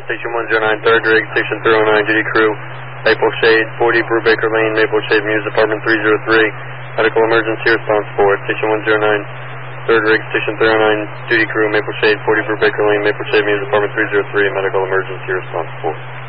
Station 109, 3rd Rig, Station 309, duty crew, Maple Shade, 40 Brubaker Lane, Maple Shade, Muse, Apartment 303, medical emergency response 4, Station 109, 3rd Rig, Station 309, duty crew, Maple Shade, 40 Brubaker Lane, Maple Shade, Muse, Apartment 303, medical emergency response 4.